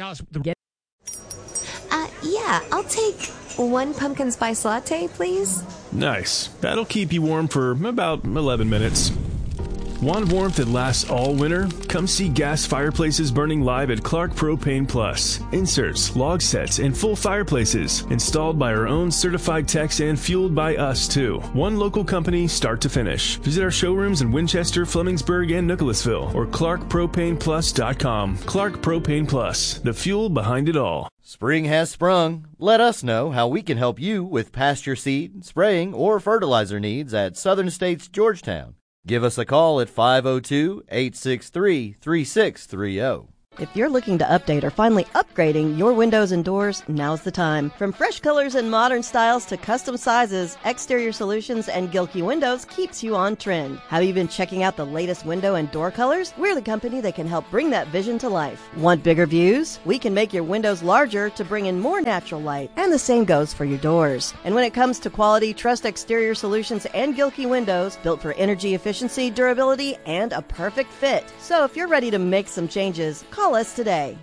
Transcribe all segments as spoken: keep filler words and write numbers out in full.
Dallas, the- Uh, yeah, I'll take one pumpkin spice latte, please. Nice. That'll keep you warm for about eleven minutes. Want warmth that lasts all winter? Come see gas fireplaces burning live at Clark Propane Plus. Inserts, log sets, and full fireplaces. Installed by our own certified techs and fueled by us, too. One local company, start to finish. Visit our showrooms in Winchester, Flemingsburg, and Nicholasville, or clark propane plus dot com. Clark Propane Plus, the fuel behind it all. Spring has sprung. Let us know how we can help you with pasture seed, spraying, or fertilizer needs at Southern States Georgetown. Give us a call at five oh two, eight six three, three six three oh. If you're looking to update or finally upgrading your windows and doors, now's the time. From fresh colors and modern styles to custom sizes, Exterior Solutions and Gilkey Windows keeps you on trend. Have you been checking out the latest window and door colors? We're the company that can help bring that vision to life. Want bigger views? We can make your windows larger to bring in more natural light, and the same goes for your doors. And when it comes to quality, trust Exterior Solutions and Gilkey Windows, built for energy efficiency, durability, and a perfect fit. So if you're ready to make some changes, call us today.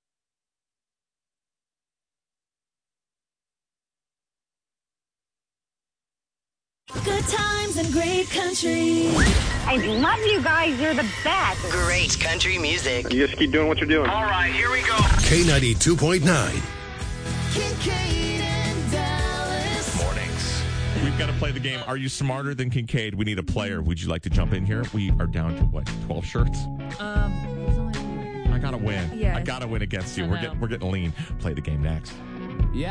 Good times and great country. I love you guys. You're the best. Great country music. You just keep doing what you're doing. All right, here we go. K ninety-two point nine. Kincaid and Dallas. Mornings. We've got to play the game. Are you smarter than Kincaid? We need a player. Would you like to jump in here? We are down to what, twelve shirts? Um, there's only I gotta win. Yeah. I gotta win against you. I We're know. getting we're getting lean. Play the game next.